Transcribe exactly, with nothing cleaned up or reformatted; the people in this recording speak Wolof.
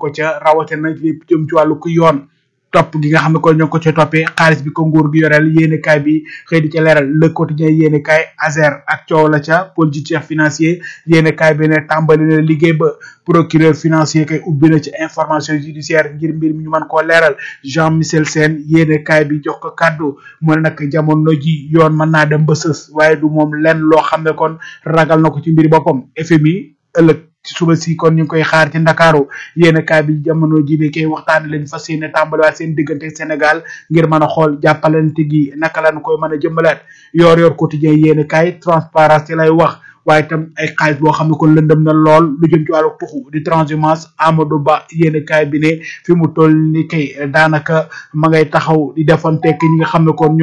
ko ca rawatina lépp jëm ci wàllu ku yoon topp gi nga xam ne kon ñoo ko ca toppee xaalis bi ko nguur gi yoreel yéene kaay bi xëy di ca leeral le quotidien yéene kaay Azer ak coow la ca politique financier yéene kaay bi ne tàmbali na liggéey ba procureur financier kay ubbi na ci information judiciaire ngir mbir mi ñu mën koo leeral Jean Michel Sène yéene kaay bi jox ko kaddu mu ne nag jamono ji yoon mën naa dem ba sës waaye du moom lenn loo xam ne kon ragal na ko ci mbiri boppam F M I ëllëg ci suba si kon ñu ngi koy xaar ci Ndakaaru yéen kaay bi jamono ji bi koy waxtaan leen fas yéene tàmbaliwaat seen diggante Sénégal ngir mën a xool jàppalante gi naka lañ koy mën a jëmbalaat yor yor quotidien yéen kaay transparence ci lay wax waaye itam ay xaalis boo xam ne kon lëndëm na lool lu jëm ci wàllu tuxu di transhumance Amadou Ba yéen kaay bi ne fi mu toll ni kay daanaka ma ngay taxaw di defanteek ñi nga xam ne kon